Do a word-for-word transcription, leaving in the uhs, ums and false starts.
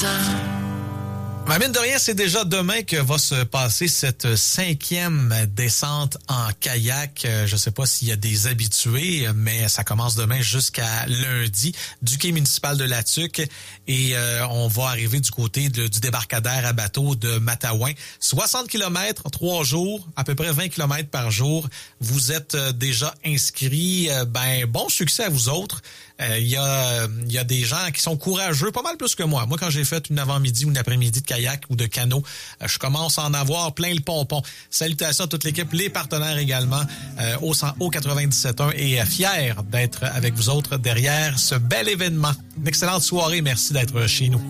Mais mine de rien, c'est déjà demain que va se passer cette cinquième descente en kayak. Je sais pas s'il y a des habitués, mais ça commence demain jusqu'à lundi du quai municipal de La Tuque. Et euh, on va arriver du côté de, du débarcadère à bateau de Matawan. soixante kilomètres, trois jours, à peu près vingt kilomètres par jour. Vous êtes déjà inscrits. Ben, bon succès à vous autres. Il euh, y a, il y a des gens qui sont courageux, pas mal plus que moi. Moi, quand j'ai fait une avant-midi ou une après-midi de kayak ou de canot, euh, je commence à en avoir plein le pompon. Salutations à toute l'équipe, les partenaires également euh, au, au quatre-vingt-dix-sept point un et euh, fier d'être avec vous autres derrière ce bel événement. Une excellente soirée. Merci d'être chez nous.